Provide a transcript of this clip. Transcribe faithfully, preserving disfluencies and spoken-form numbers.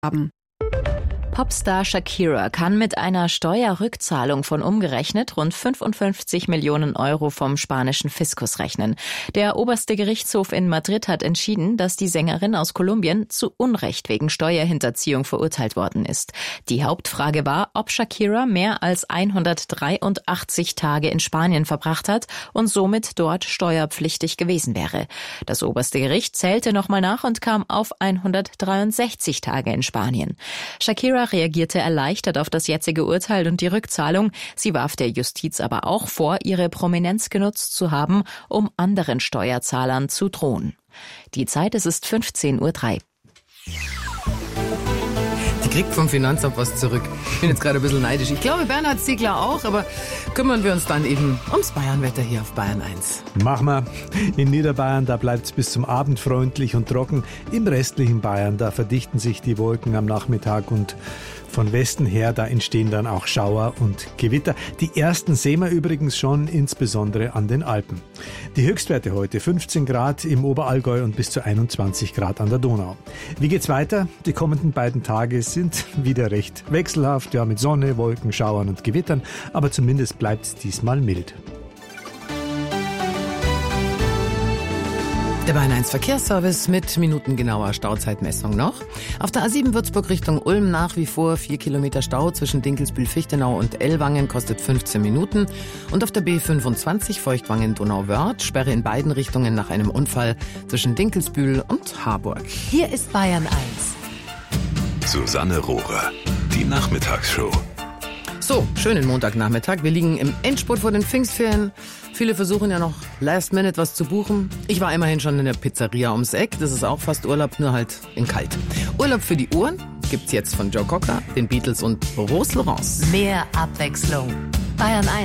haben. Popstar Shakira kann mit einer Steuerrückzahlung von umgerechnet rund fünfundfünfzig Millionen Euro vom spanischen Fiskus rechnen. Der oberste Gerichtshof in Madrid hat entschieden, dass die Sängerin aus Kolumbien zu Unrecht wegen Steuerhinterziehung verurteilt worden ist. Die Hauptfrage war, ob Shakira mehr als hundertdreiundachtzig Tage in Spanien verbracht hat und somit dort steuerpflichtig gewesen wäre. Das oberste Gericht zählte nochmal nach und kam auf hundertdreiundsechzig Tage in Spanien. Shakira reagierte erleichtert auf das jetzige Urteil und die Rückzahlung. Sie warf der Justiz aber auch vor, ihre Prominenz genutzt zu haben, um anderen Steuerzahlern zu drohen. Die Zeit, es ist fünfzehn Uhr drei. Die kriegt vom Finanzamt was zurück. Ich bin jetzt gerade ein bisschen neidisch. Ich glaube, Bernhard Ziegler auch, aber kümmern wir uns dann eben ums Bayernwetter hier auf Bayern eins. Machen wir. In Niederbayern, da bleibt es bis zum Abend freundlich und trocken. Im restlichen Bayern, da verdichten sich die Wolken am Nachmittag und von Westen her, da entstehen dann auch Schauer und Gewitter. Die ersten sehen wir übrigens schon, insbesondere an den Alpen. Die Höchstwerte heute fünfzehn Grad im Oberallgäu und bis zu einundzwanzig Grad an der Donau. Wie geht's weiter? Die kommenden beiden Tage sind wieder recht wechselhaft, ja, mit Sonne, Wolken, Schauern und Gewittern, aber zumindest bleibt's diesmal mild. Der Bayern eins Verkehrsservice mit minutengenauer Stauzeitmessung noch. Auf der A sieben Würzburg Richtung Ulm nach wie vor vier Kilometer Stau zwischen Dinkelsbühl-Fichtenau und Ellwangen, kostet fünfzehn Minuten. Und auf der B fünfundzwanzig Feuchtwangen-Donauwörth, Sperre in beiden Richtungen nach einem Unfall zwischen Dinkelsbühl und Harburg. Hier ist Bayern eins. Susanne Rohrer, die Nachmittagsshow. So, schönen Montagnachmittag. Wir liegen im Endspurt vor den Pfingstferien. Viele versuchen ja noch last minute was zu buchen. Ich war immerhin schon in der Pizzeria ums Eck. Das ist auch fast Urlaub, nur halt in kalt. Urlaub für die Ohren gibt's jetzt von Joe Cocker, den Beatles und Rose Laurence. Mehr Abwechslung. Bayern eins.